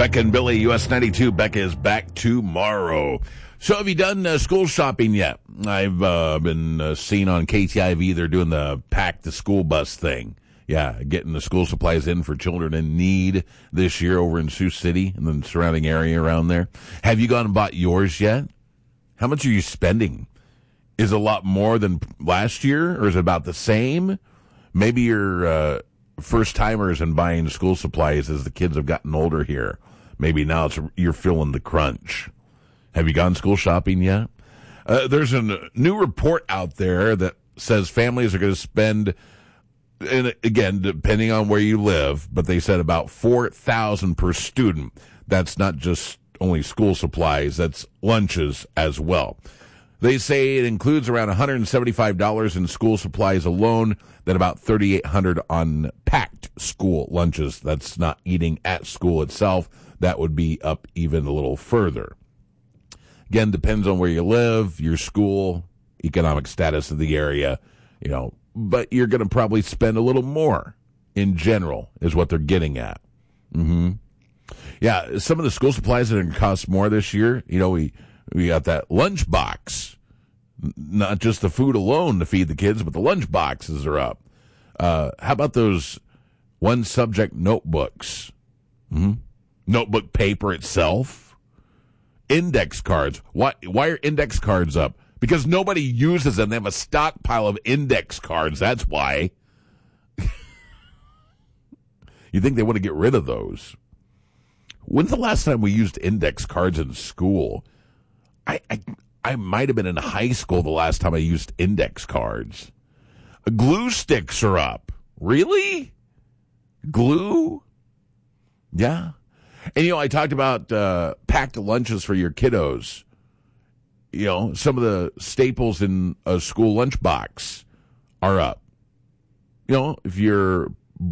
Becca and Billy, US 92. Becca is back tomorrow. So have you done school shopping yet? I've been seeing on KTIV they're doing the pack the school bus thing. Yeah, getting the school supplies in for children in need this year over in Sioux City and the surrounding area around there. Have you gone and bought yours yet? How much are you spending? Is it a lot more than last year, or is it about the same? Maybe you're first-timers in buying school supplies as the kids have gotten older here. Maybe now you're feeling the crunch. Have you gone school shopping yet? There's a new report out there that says families are going to spend, and again, depending on where you live, but they said about $4,000 per student. That's not just only school supplies, that's lunches as well. They say it includes around $175 in school supplies alone, then about $3,800 on packed school lunches. That's not eating at school itself. That would be up even a little further. Again, depends on where you live, your school, economic status of the area, but you're going to probably spend a little more in general is what they're getting at. Yeah, some of the school supplies that are going to cost more this year, we got that lunch box, not just the food alone to feed the kids, but the lunch boxes are up. How about those one subject notebooks? Notebook paper itself? Index cards. Why are index cards up? Because nobody uses them. They have a stockpile of index cards. That's why. You think they want to get rid of those? When's the last time we used index cards in school? I might have been in high school the last time I used index cards. Glue sticks are up. Really? Glue? Yeah. And, I talked about packed lunches for your kiddos. Some of the staples in a school lunchbox are up. If you're